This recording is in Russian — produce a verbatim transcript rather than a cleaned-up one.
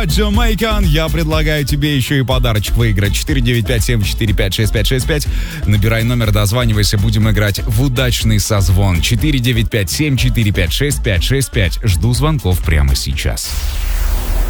Jamaican. Я предлагаю тебе еще и подарочек выиграть. четыре девять пять семь четыре пять шесть пять шесть пять. Набирай номер, дозванивайся, будем играть в удачный созвон. четыре девять пять семь четыре пять шесть пять шесть пять. Жду звонков прямо сейчас.